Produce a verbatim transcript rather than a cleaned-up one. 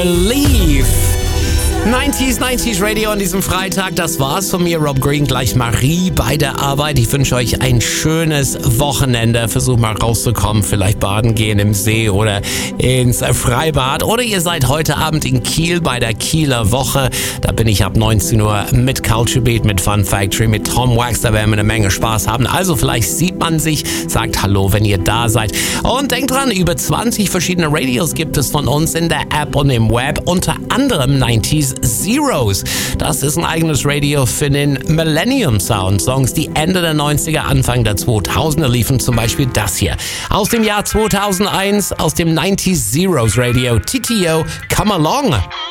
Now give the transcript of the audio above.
Believe. neunziger, neunziger Radio an diesem Freitag. Das war's von mir, Rob Green. Gleich Marie bei der Arbeit. Ich wünsche euch ein schönes Wochenende. Versucht mal rauszukommen. Vielleicht baden gehen im See oder ins Freibad. Oder ihr seid heute Abend in Kiel bei der Kieler Woche. Da bin ich ab neunzehn Uhr mit Culture Beat, mit Fun Factory, mit Tom Wax. Da werden wir eine Menge Spaß haben. Also vielleicht sieht man sich. Sagt Hallo, wenn ihr da seid. Und denkt dran, über zwanzig verschiedene Radios gibt es von uns in der App und im Web. Unter anderem neunziger Zeros. Das ist ein eigenes Radio für den Millennium Sound. Songs, die Ende der neunziger, Anfang der zweitausender liefen. Zum Beispiel das hier. Aus dem Jahr zweitausendeins, aus dem neunziger Zeros Radio. T T O, Come Along.